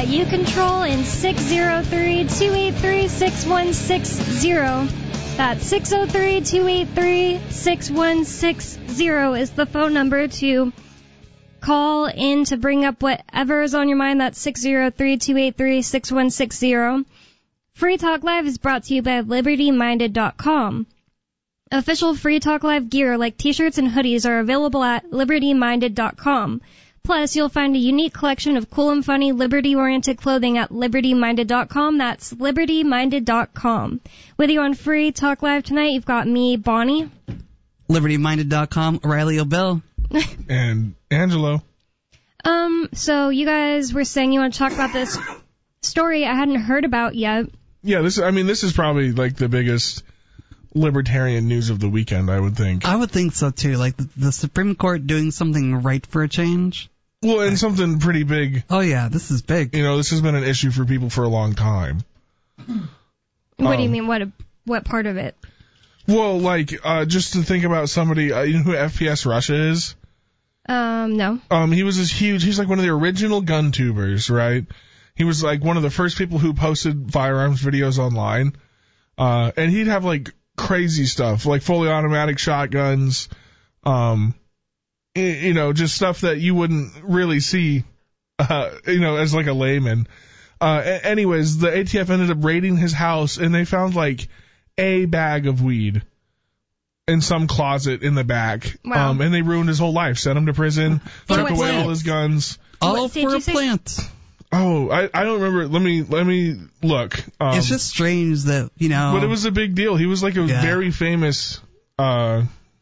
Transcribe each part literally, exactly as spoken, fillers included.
that you control in six oh three, two eight three, six one six zero. That's six oh three, two eight three, six one six zero is the phone number to call in to bring up whatever is on your mind. That's six oh three, two eight three, six one six zero. Free Talk Live is brought to you by Liberty Minded dot com. Official Free Talk Live gear like t-shirts and hoodies are available at Liberty Minded dot com. Plus, you'll find a unique collection of cool and funny Liberty-oriented clothing at Liberty Minded dot com. That's Liberty Minded dot com. With you on Free Talk Live tonight, you've got me, Bonnie. Liberty Minded dot com, O'Reilly O'Bill. And Angelo. Um, so you guys were saying you want to talk about this story I hadn't heard about yet. Yeah, this. I mean, this is probably like the biggest libertarian news of the weekend, I would think. I would think so, too. Like, the, the Supreme Court doing something right for a change. Well, and something pretty big. Oh, yeah, this is big. You know, this has been an issue for people for a long time. What um, do you mean? What what part of it? Well, like, uh, just to think about somebody, uh, you know who F P S Russia is? Um, no. Um, he was this huge, he's like one of the original gun tubers, right? He was like one of the first people who posted firearms videos online. Uh, and he'd have like crazy stuff, like fully automatic shotguns, um, you know, just stuff that you wouldn't really see, uh, you know, as like a layman. Uh, anyways, the A T F ended up raiding his house and they found like a bag of weed in some closet in the back. Wow. Um, and they ruined his whole life, sent him to prison, took away all his guns. All for a plant. Oh, I, I don't remember. Let me, let me look. Um, it's just strange that, you know. But it was a big deal. He was like a yeah. very famous, uh,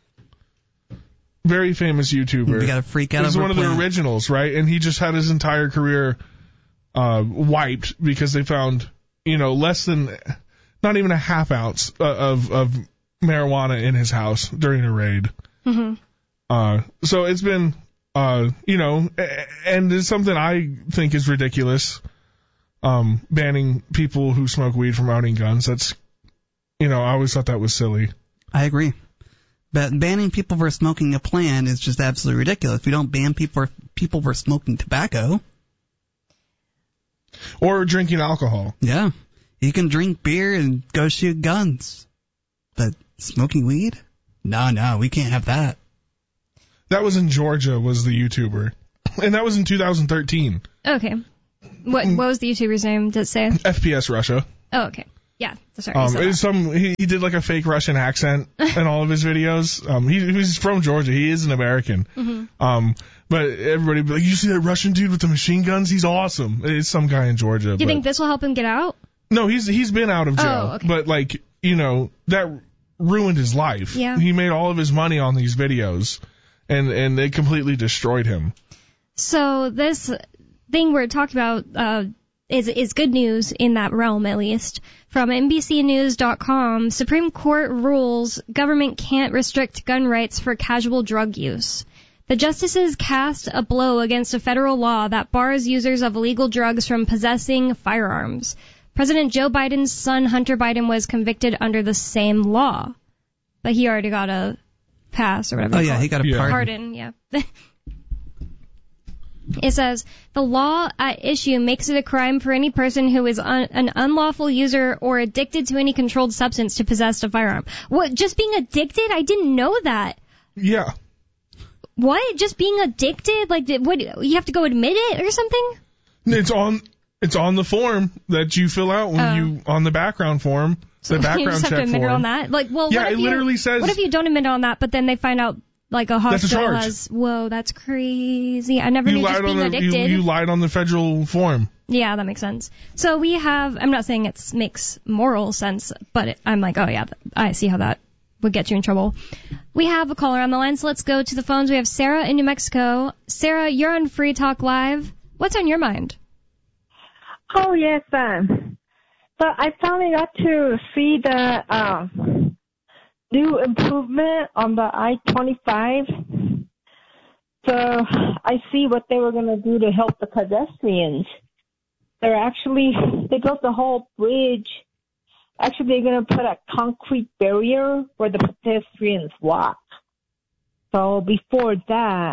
very famous YouTuber. You gotta freak out. He was one of plant. the originals, right? And he just had his entire career, uh, wiped because they found, you know, less than, not even a half ounce of, of marijuana in his house during a raid. Mm-hmm. Uh, so it's been, uh, you know, and it's something I think is ridiculous. Um, banning people who smoke weed from owning guns. That's, you know, I always thought that was silly. I agree. But banning people for smoking a plant is just absolutely ridiculous. We don't ban people for, people for smoking tobacco. Or drinking alcohol. Yeah. You can drink beer and go shoot guns. But smoking weed? No, no, we can't have that. That was in Georgia, was the YouTuber. And that was in two thousand thirteen. Okay. What what was the YouTuber's name? Did it say? F P S Russia. Oh, okay. Yeah, sorry. Um, it's some he, he did like a fake Russian accent in all of his videos. Um, he, he's from Georgia. He is an American. Mm-hmm. Um, but everybody be like, you see that Russian dude with the machine guns? He's awesome. It's some guy in Georgia. Do you but, think this will help him get out? No, he's he's been out of jail. Oh, okay. But like, you know, that ruined his life. Yeah. He made all of his money on these videos, and and they completely destroyed him. So this thing we're talking about uh, is is good news in that realm, at least. From N B C News dot com, Supreme Court rules government can't restrict gun rights for casual drug use. The justices cast a blow against a federal law that bars users of illegal drugs from possessing firearms. President Joe Biden's son, Hunter Biden, was convicted under the same law. But he already got a pass or whatever. Oh, yeah, he got a yeah. pardon. Pardon, yeah. It says, the law at issue makes it a crime for any person who is un- an unlawful user or addicted to any controlled substance to possess a firearm. What, just being addicted? I didn't know that. Yeah. What? Just being addicted? Like, did, what? You have to go admit it or something? It's on it's on the form that you fill out when Oh. you on the background form. The background you just have check to admit form. it on that? Like, well, Yeah, what if it you, literally says- What if you don't admit it on that, but then they find out, like, a That's a hospital charge. has... Whoa, that's crazy. I never You knew just lied on being the you, addicted. you lied on the federal form. Yeah, that makes sense. So we have, I'm not saying it makes moral sense, but it, I'm like, oh yeah, I see how that would get you in trouble. We have a caller on the line, so let's go to the phones. We have Sarah in New Mexico. Sarah, you're on Free Talk Live. What's on your mind? Oh, yes. Um, so I finally got to see the uh, new improvement on the I twenty-five. So I see what they were going to do to help the pedestrians. They're actually, they built the whole bridge. Actually, they're going to put a concrete barrier where the pedestrians walk. So before that,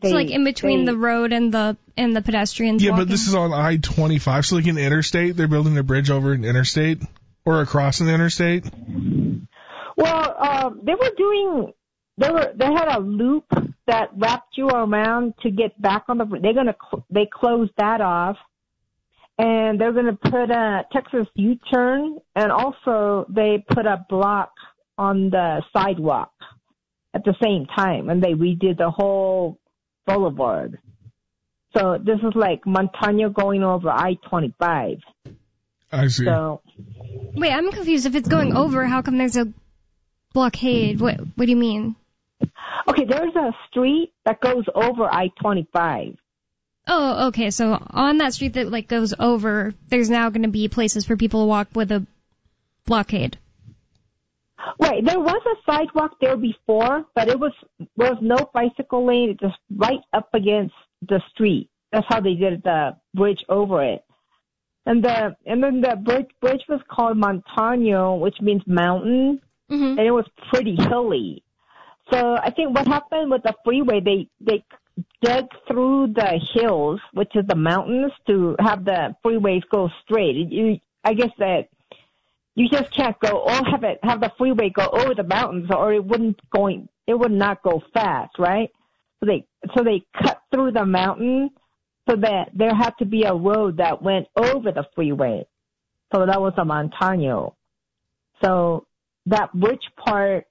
They, so like in between they, the road and the and the pedestrians. Yeah, walking. but this is on I twenty-five, so like an interstate. They're building a bridge over an interstate or across an interstate. Well, uh, they were doing. They were. They had a loop that wrapped you around to get back on the. They're gonna. Cl- they closed that off, and they're gonna put a Texas U-turn, and also they put a block on the sidewalk at the same time, and they redid the whole boulevard. So this is like Montano going over I twenty-five. I see. So Wait, I'm confused. If it's going over, how come there's a blockade? What What do you mean? okay, there's a street that goes over I twenty-five. Oh, okay. So on that street that like goes over, there's now going to be places for people to walk with a blockade. Right, there was a sidewalk there before, but it was there was no bicycle lane. It just right up against the street. That's how they did the bridge over it. And the and then the bridge bridge was called Montano, which means mountain, Mm-hmm. and it was pretty hilly. So I think what happened with the freeway, they they dug through the hills, which is the mountains, to have the freeways go straight. You, I guess that. You just can't go or have it have the freeway go over the mountains, or it wouldn't going it would not go fast, right? So they so they cut through the mountain so that there had to be a road that went over the freeway. So that was a Montano. So that bridge part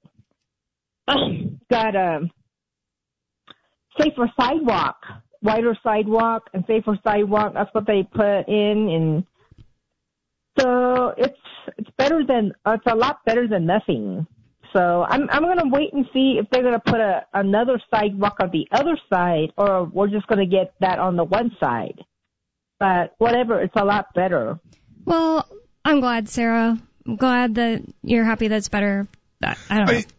got a safer sidewalk, wider sidewalk and safer sidewalk. That's what they put in, and so it's it's better than uh, it's a lot better than nothing. So I'm I'm gonna wait and see if they're gonna put a another sidewalk on the other side, or we're just gonna get that on the one side. But whatever, it's a lot better. Well, I'm glad, Sarah. I'm glad that you're happy that's better. I, I don't know. I,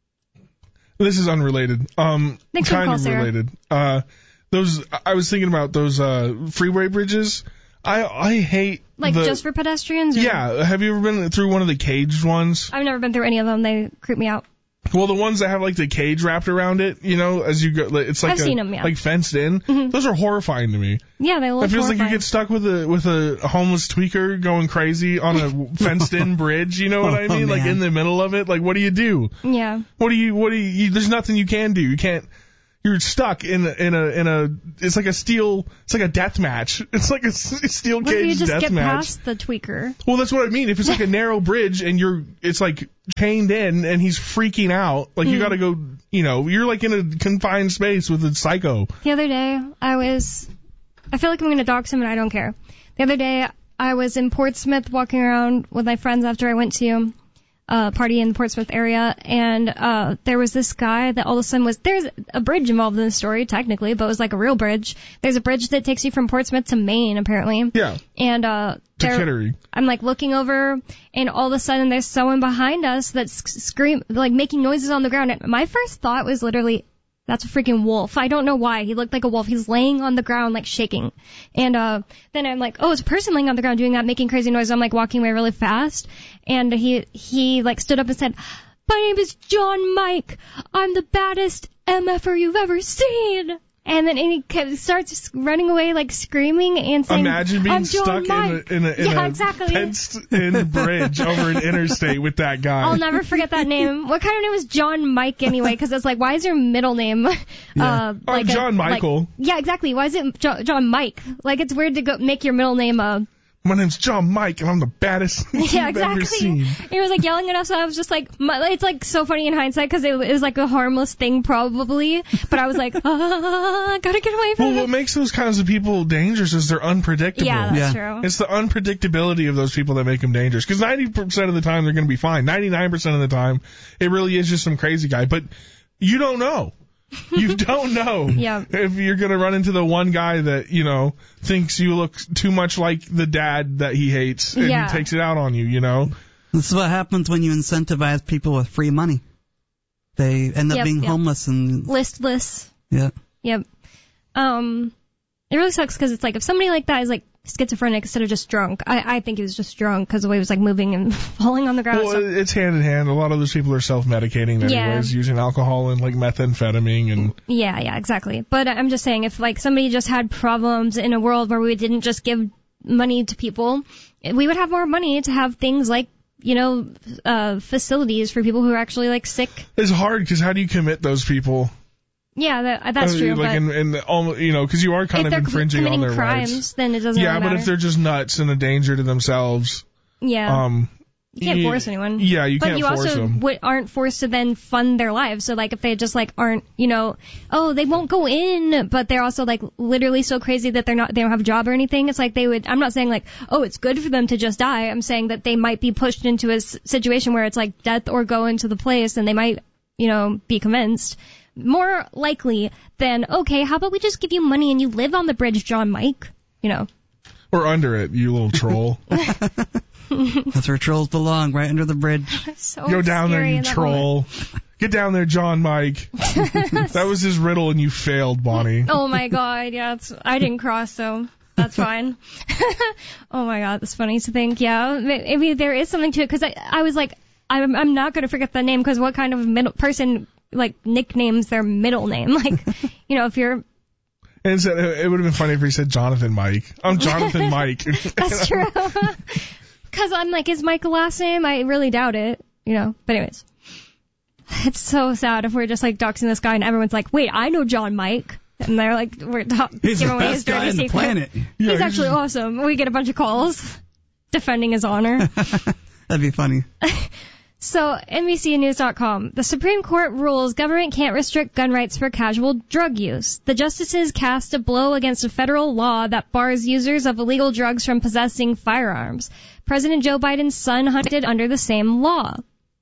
this is unrelated. Um, Thanks for the kind call, of Sarah. related. Uh, those I was thinking about those uh freeway bridges. I I hate Like the, just for pedestrians? Or? Yeah. Have you ever been through one of the caged ones? I've never been through any of them. They creep me out. Well, the ones that have like the cage wrapped around it, you know, as you go, it's like I've a, seen 'em, yeah. like fenced in. Mhm. Those are horrifying to me. Yeah, they look It feels horrifying. like you get stuck with a with a homeless tweaker going crazy on a fenced in bridge. You know what I Oh, mean? Like man. in the middle of it. Like what do you do? Yeah. What do you what do you, you? There's nothing you can do. You can't. You're stuck in a, in a in a. It's like a steel. It's like a death match. It's like a s- steel What if you cage just death get match. past the tweaker? Well, that's what I mean. If it's like a narrow bridge and you're, it's like chained in and he's freaking out, like you Mm. got to go, you know, you're like in a confined space with a psycho. The other day, I was, I feel like I'm going to dox him and I don't care. The other day, I was in Portsmouth walking around with my friends after I went to a party in the Portsmouth area, and uh there was this guy that all of a sudden was, there's a bridge involved in the story, technically, but it was like a real bridge. There's a bridge that takes you from Portsmouth to Maine, apparently. Yeah. And uh To there- Kittery. I'm like looking over, and all of a sudden there's someone behind us that's scream like making noises on the ground. And my first thought was literally, that's a freaking wolf. I don't know why. He looked like a wolf. He's laying on the ground, like shaking. And uh then I'm like, oh, it's a person laying on the ground doing that, making crazy noise. I'm like walking away really fast, and he he like stood up and said, "My name is John Mike. I'm the baddest M F er you've ever seen." And then and he kept, starts running away, like screaming and saying, Imagine being "I'm John stuck Mike." in a, in a, in Yeah, a exactly. fenced-in bridge over an interstate with that guy. I'll never forget that name. What kind of name was John Mike anyway? Because it's like, why is your middle name? Yeah. Uh, I'm like a- John like- Michael. yeah, exactly. Why is it jo- John Mike? Like, it's weird to go make your middle name uh My name's John Mike, and I'm the baddest you've yeah, ever exactly. seen. He was like yelling at us, and I was just like, my, it's like so funny in hindsight because it, it was like a harmless thing probably, but I was like, ah, gotta get away from Well, it. what makes those kinds of people dangerous is they're unpredictable. Yeah, that's Yeah. true. It's the unpredictability of those people that make them dangerous. Because ninety percent of the time they're going to be fine. ninety-nine percent of the time it really is just some crazy guy. But you don't know. You don't know Yeah. if you're going to run into the one guy that, you know, thinks you look too much like the dad that he hates and Yeah. he takes it out on you, you know? This is what happens when you incentivize people with free money. They end up Yep, being yep. homeless and Listless. yeah. Yep. Um, it really sucks because it's like if somebody like that is like schizophrenic instead of just drunk. I, I think he was just drunk because the way he was like moving and falling on the ground. Well, it's hand in hand. A lot of those people are self-medicating anyways, Yeah. using alcohol and like methamphetamine and. Yeah, yeah, exactly. But I'm just saying, if like somebody just had problems in a world where we didn't just give money to people, we would have more money to have things like, you know, uh, facilities for people who are actually like sick. It's hard because how do you commit those people? Yeah, that, that's Uh, true. Like but in, in the, almost, you know, because you are kind if of they're infringing committing on their crimes, rights. then it doesn't Yeah, really but matter. if they're just nuts and a danger to themselves, yeah. um, You can't force anyone. Yeah, you but can't you force also them. w- aren't forced to then fund their lives. So like if they just like aren't, you know, oh, they won't go in, but they're also like literally so crazy that they're not, they don't have a job or anything. It's like they would, I'm not saying like, oh, it's good for them to just die. I'm saying that they might be pushed into a s- situation where it's like death or go into the place and they might, you know, be convinced. More likely than, okay, how about we just give you money and you live on the bridge, John Mike? You know. Or under it, you little troll. That's where trolls belong, right under the bridge. So Go down there, scary you in that troll. Get down there, John Mike. That was his riddle and you failed, Bonnie. Oh my god, yeah, it's, I didn't cross, so that's fine. Oh my god, that's funny to think, yeah. Maybe there is something to it, because I, I was like, I'm, I'm not going to forget the name, because what kind of middle person, like, nicknames their middle name? Like, you know, if you're... And it, said, it would have been funny if he said Jonathan Mike. I'm Jonathan Mike. That's true. Because I'm like, is Mike a last name? I really doubt it, you know. But anyways. It's so sad if we're just like doxing this guy and everyone's like, wait, I know John Mike. And they're like, we're talk- He's giving the away his best guy dirty on the secret. planet. Yeah, He's he's actually just- awesome. We get a bunch of calls defending his honor. That'd be funny. So, N B C News dot com. The Supreme Court rules government can't restrict gun rights for casual drug use. The justices cast a blow against a federal law that bars users of illegal drugs from possessing firearms. President Joe Biden's son hunted under the same law.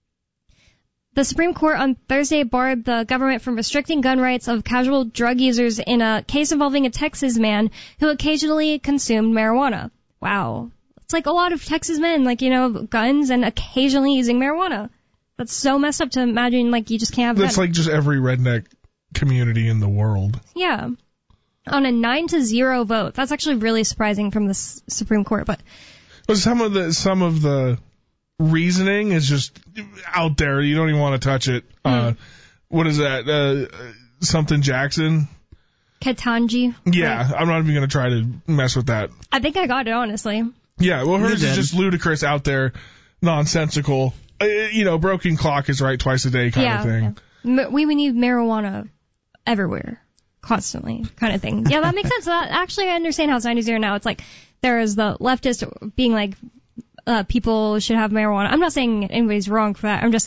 The Supreme Court on Thursday barred the government from restricting gun rights of casual drug users in a case involving a Texas man who occasionally consumed marijuana. Wow. It's like a lot of Texas men, like, you know, guns and occasionally using marijuana. That's so messed up to imagine, like, you just can't have That's gun. like just every redneck community in the world. Yeah. On a nine to zero vote. That's actually really surprising from the S- Supreme Court, but But some of the some of the reasoning is just out there. You don't even want to touch it. Uh, what is that? Uh, something Jackson? Ketanji. Yeah, I'm not even going to try to mess with that. I think I got it, honestly. Yeah, well, hers You is did. just ludicrous, out there, nonsensical. Uh, you know, broken clock is right twice a day kind yeah. of thing. yeah. M- we, we need marijuana everywhere. Constantly. Kind of thing. Yeah, that makes sense. That, actually, I understand how it's nine to zero now. It's like there is the leftist being like, uh, people should have marijuana. I'm not saying anybody's wrong for that. I'm just